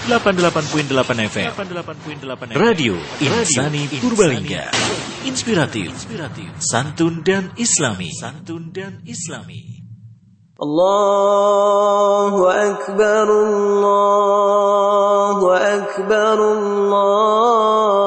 88.8 FM. Radio Insani Purbalingga. Inspiratif, santun dan Islami. Allahu Akbar, Allahu Akbar, Allah.